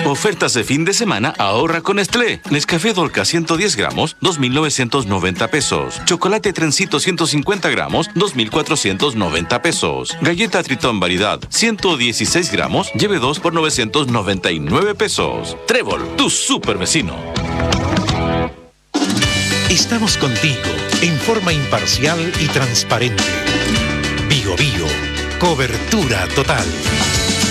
Ofertas de fin de semana, ahorra con Nestlé. Nescafé Dolca 110 gramos, 2.990 pesos. Chocolate Trencito 150 gramos, 2.490 pesos. Galleta Tritón variedad 116 gramos, lleve 2 por 999 pesos. Trébol, tu super vecino. Estamos contigo en forma imparcial y transparente. Bío Bío, cobertura total.